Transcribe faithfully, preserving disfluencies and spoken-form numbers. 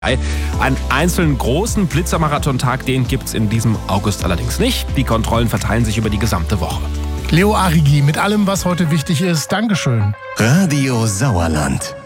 Einen einzelnen großen Blitzermarathontag, den gibt's in diesem August allerdings nicht. Die Kontrollen verteilen sich über die gesamte Woche. Leo Arrighi mit allem, was heute wichtig ist. Dankeschön. Radio Sauerland.